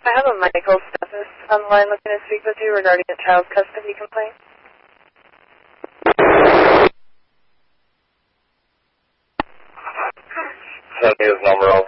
I have a Michael Steffes on the line looking to speak with you regarding a child custody complaint. Send me his number. I'll